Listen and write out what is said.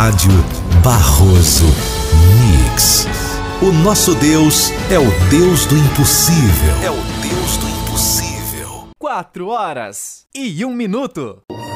Rádio Barroso Mix. O nosso Deus é o Deus do impossível. É o Deus do impossível. 4 horas e 1 minuto.